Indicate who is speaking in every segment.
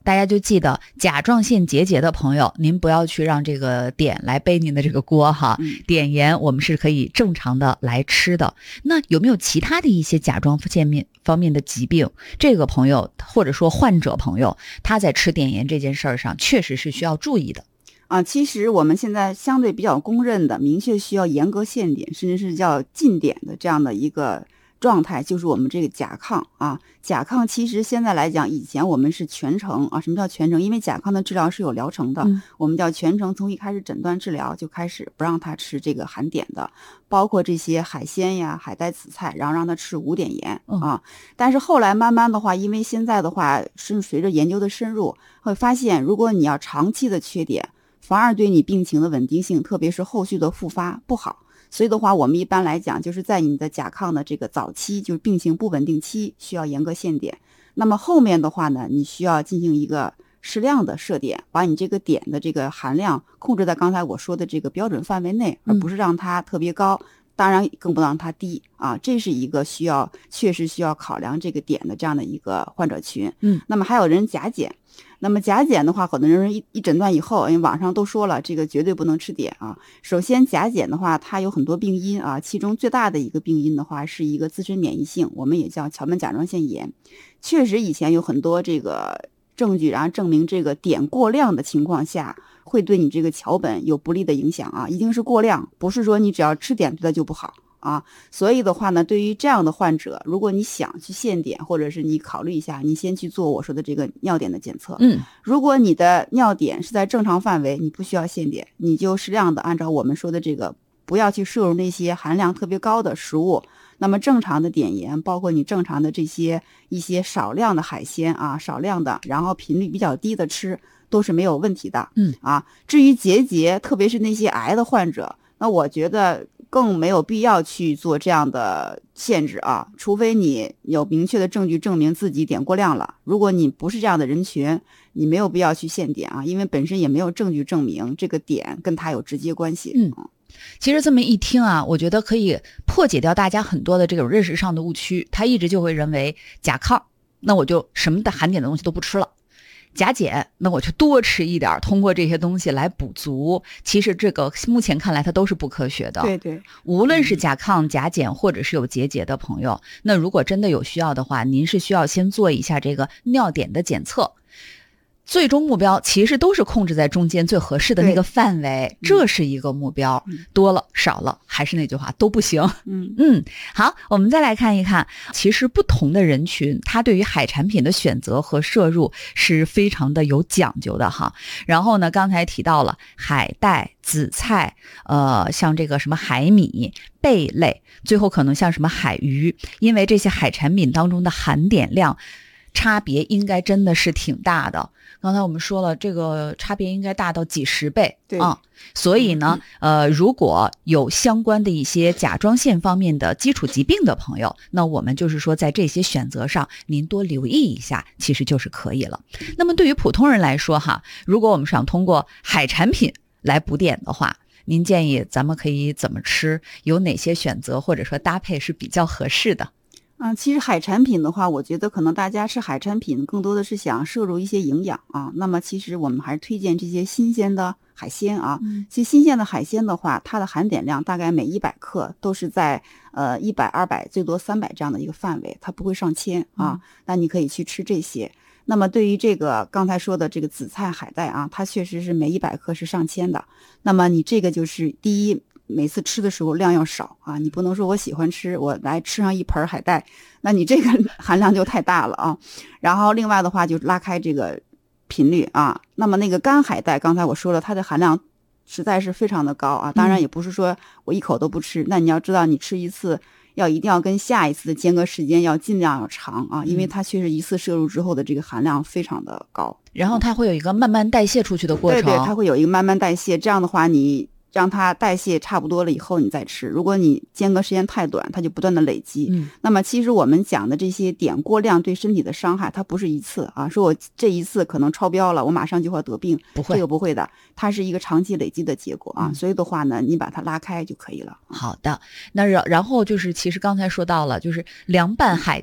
Speaker 1: 大家就记得甲状腺结节的朋友，您不要去让这个碘来背您的这个锅哈。碘盐我们是可以正常的来吃的。那有没有其他的一些甲状腺方面的疾病，这个朋友或者说患者朋友，他在吃碘盐这件事儿上确实是需要注意的？
Speaker 2: 其实我们现在相对比较公认的、明确需要严格限碘，甚至是叫禁碘的这样的一个状态，就是我们这个甲亢啊。甲亢其实现在来讲，以前我们是全程啊，什么叫全程？因为甲亢的治疗是有疗程的，我们叫全程，从一开始诊断治疗就开始不让他吃这个含碘的，包括这些海鲜呀、海带、紫菜，然后让他吃无碘盐啊。但是后来慢慢的话，因为现在的话是随着研究的深入，会发现如果你要长期的缺碘，反而对你病情的稳定性，特别是后续的复发不好。所以的话，我们一般来讲，就是在你的甲亢的这个早期，就是病情不稳定期，需要严格限碘。那么后面的话呢，你需要进行一个适量的摄碘，把你这个碘的这个含量控制在刚才我说的这个标准范围内，而不是让它特别高，当然更不让它低啊。这是一个确实需要考量这个碘的这样的一个患者群。那么还有人甲减。那么甲减的话，很多人一诊断以后，因为网上都说了，这个绝对不能吃碘啊。首先，甲减的话，它有很多病因啊，其中最大的一个病因的话，是一个自身免疫性，我们也叫桥本甲状腺炎。确实，以前有很多这个证据，然后证明这个碘过量的情况下，会对你这个桥本有不利的影响啊，一定是过量，不是说你只要吃碘对它就不好。所以的话呢，对于这样的患者，如果你想去限碘，或者是你考虑一下，你先去做我说的这个尿碘的检测。如果你的尿碘是在正常范围，你不需要限碘，你就适量的按照我们说的这个，不要去摄入那些含量特别高的食物。那么正常的碘盐，包括你正常的这些一些少量的海鲜啊，少量的，然后频率比较低的吃，都是没有问题的。至于结节，特别是那些癌的患者，那我觉得更没有必要去做这样的限制啊，除非你有明确的证据证明自己碘过量了。如果你不是这样的人群，你没有必要去限碘啊，因为本身也没有证据证明这个碘跟它有直接关系。
Speaker 1: 其实这么一听啊，我觉得可以破解掉大家很多的这种认识上的误区。他一直就会认为甲亢，那我就什么的含碘的东西都不吃了。甲减，那我就多吃一点，通过这些东西来补足。其实这个目前看来它都是不科学的。
Speaker 2: 对，
Speaker 1: 无论是甲亢、甲减或者是有结节的朋友，那如果真的有需要的话，您是需要先做一下这个尿碘的检测。最终目标其实都是控制在中间最合适的那个范围，这是一个目标。多了少了，还是那句话，都不行。好，我们再来看一看，其实不同的人群，他对于海产品的选择和摄入是非常的有讲究的哈。然后呢，刚才提到了海带、紫菜，像这个什么海米、贝类，最后可能像什么海鱼，因为这些海产品当中的含碘量差别应该真的是挺大的。刚才我们说了，这个差别应该大到几十倍。
Speaker 2: 对
Speaker 1: 所以呢，如果有相关的一些甲状腺方面的基础疾病的朋友，那我们就是说在这些选择上您多留意一下，其实就是可以了。那么对于普通人来说哈，如果我们想通过海产品来补碘的话，您建议咱们可以怎么吃？有哪些选择或者说搭配是比较合适的？
Speaker 2: 其实海产品的话，我觉得可能大家吃海产品更多的是想摄入一些营养啊。那么其实我们还是推荐这些新鲜的海鲜啊。其实新鲜的海鲜的话，它的含碘量大概每100克都是在100、200最多300这样的一个范围，它不会上千啊。那你可以去吃这些。那么对于这个刚才说的这个紫菜、海带啊，它确实是每100克是上千的。那么你这个就是第一，每次吃的时候量要少啊，你不能说我喜欢吃，我来吃上一盆海带，那你这个含量就太大了啊。然后另外的话就拉开这个频率啊。那么那个干海带，刚才我说了，它的含量实在是非常的高啊。当然也不是说我一口都不吃，那你要知道你吃一次一定要跟下一次的间隔时间要尽量要长啊，因为它确实一次摄入之后的这个含量非常的高，
Speaker 1: 然后它会有一个慢慢代谢出去的过程。
Speaker 2: 对，它会有一个慢慢代谢，这样的话你让它代谢差不多了以后你再吃，如果你间隔时间太短，它就不断的累积。那么其实我们讲的这些碘过量对身体的伤害，它不是一次啊，说我这一次可能超标了，我马上就会得病，
Speaker 1: 不会，
Speaker 2: 这个不会的，它是一个长期累积的结果啊。所以的话呢，你把它拉开就可以了。
Speaker 1: 好的，那然后就是其实刚才说到了，就是凉拌海带。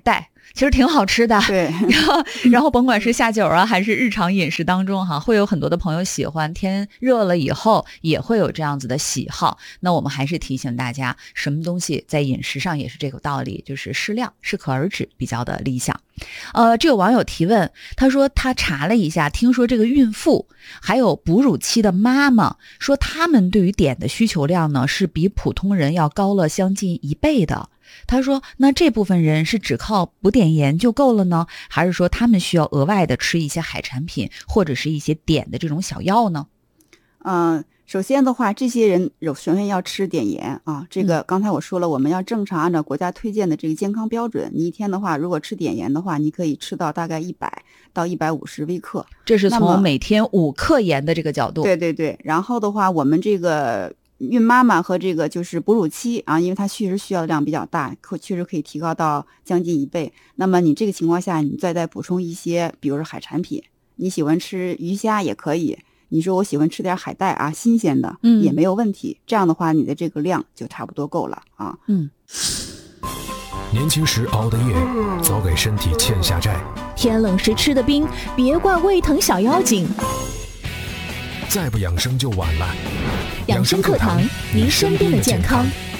Speaker 1: 其实挺好吃的。
Speaker 2: 对，
Speaker 1: 然后甭管是下酒啊，还是日常饮食当中哈，会有很多的朋友喜欢，天热了以后也会有这样子的喜好。那我们还是提醒大家，什么东西在饮食上也是这个道理，就是适量，适可而止，比较的理想。这有网友提问，他说他查了一下，听说这个孕妇还有哺乳期的妈妈，说他们对于碘的需求量呢是比普通人要高了将近1倍的。他说那这部分人是只靠补碘盐就够了呢，还是说他们需要额外的吃一些海产品或者是一些碘的这种小药呢？
Speaker 2: 首先的话，这些人首先要吃碘盐啊。这个刚才我说了，我们要正常按照国家推荐的这个健康标准，你一天的话，如果吃碘盐的话，你可以吃到大概100到150微克。
Speaker 1: 这是从每天5克盐的这个角度。
Speaker 2: 对对对。然后的话，我们这个孕妈妈和这个就是哺乳期啊，因为它确实需要的量比较大，确实可以提高到将近1倍。那么你这个情况下，你再补充一些，比如说海产品，你喜欢吃鱼虾也可以。你说我喜欢吃点海带啊，新鲜的也没有问题。这样的话，你的这个量就差不多够了啊。
Speaker 3: 年轻时熬的夜，早给身体欠下债。
Speaker 4: 天冷时吃的冰，别怪胃疼小妖精。
Speaker 3: 再不养生就晚了。
Speaker 4: 养生课堂，您身边的健康。